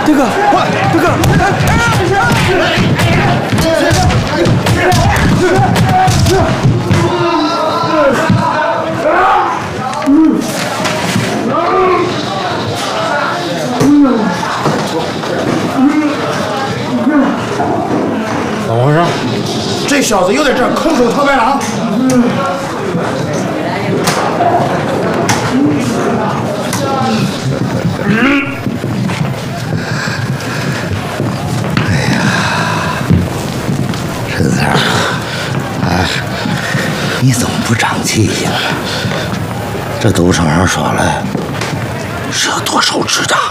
大哥，大哥， 怎么回事？ 这小子又在这儿空手套白狼。 陈三儿，你怎么不长记性啊？这赌场上耍赖是要剁手指的。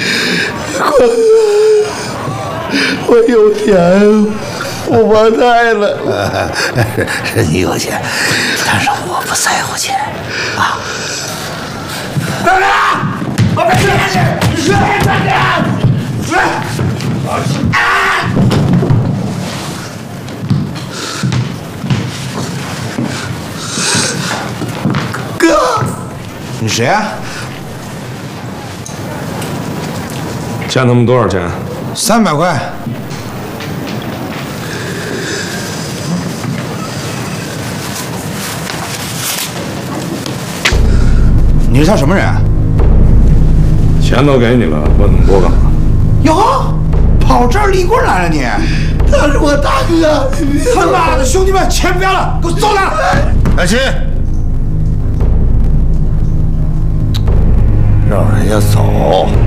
我有钱，我发财了。是你有钱，但是我不在乎钱啊！ 大哥，我赔钱去！是大哥，哥，你谁啊？ 欠他们多少钱 ？300块。你是他什么人啊？ 钱都给你了，问那么多干嘛？ 哟，跑这儿立棍来了你！ 他是我大哥！ 他妈的，兄弟们，钱不要了，给我走了！ 老秦，让人家走。